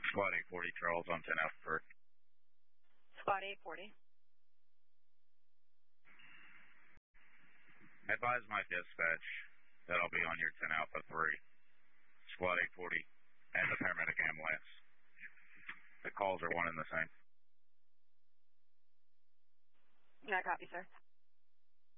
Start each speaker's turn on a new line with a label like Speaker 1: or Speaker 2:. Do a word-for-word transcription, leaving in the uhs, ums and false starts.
Speaker 1: Squad eight forty, Charles on ten Alpha three.
Speaker 2: Squad eight forty.
Speaker 1: Advise my dispatch that I'll be on your ten Alpha three. Squad eight forty and the paramedic ambulance. The calls are one and the same.
Speaker 2: Yeah, copy, sir.